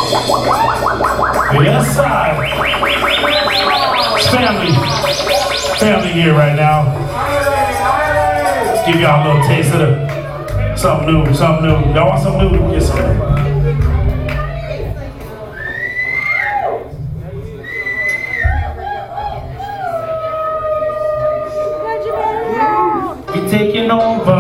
Yes, sir. It's family here right now. Give y'all a little taste of something new. Y'all want something new? Yes, sir. We taking over.